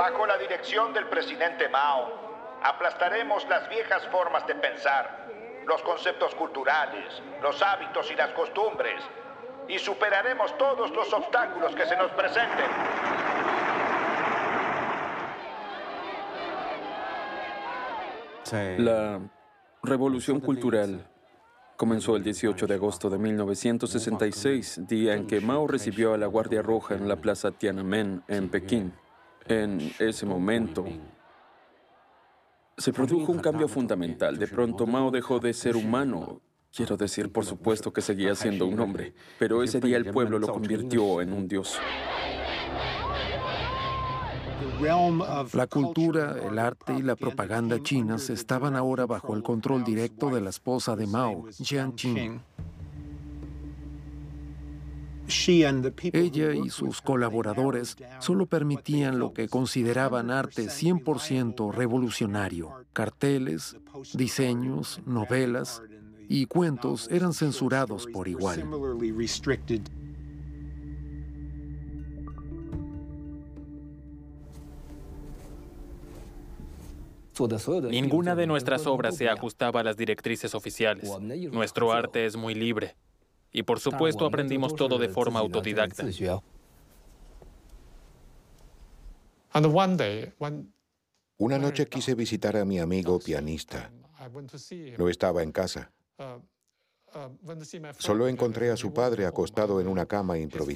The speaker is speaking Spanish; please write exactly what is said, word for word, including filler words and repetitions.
Bajo la dirección del presidente Mao, aplastaremos las viejas formas de pensar, los conceptos culturales, los hábitos y las costumbres, y superaremos todos los obstáculos que se nos presenten. La Revolución Cultural comenzó el dieciocho de agosto de mil novecientos sesenta y seis, día en que Mao recibió a la Guardia Roja en la Plaza Tiananmen, en Pekín. En ese momento, se produjo un cambio fundamental. De pronto, Mao dejó de ser humano. Quiero decir, por supuesto que seguía siendo un hombre, pero ese día el pueblo lo convirtió en un dios. La cultura, el arte y la propaganda chinas estaban ahora bajo el control directo de la esposa de Mao, Jiang Qing. Ella y sus colaboradores solo permitían lo que consideraban arte cien por ciento revolucionario. Carteles, diseños, novelas y cuentos eran censurados por igual. Ninguna de nuestras obras se ajustaba a las directrices oficiales. Nuestro arte es muy libre. Y por supuesto aprendimos todo de forma autodidacta. Una noche quise visitar a mi amigo pianista. No estaba en casa. Solo encontré a su padre acostado en una cama improvisada.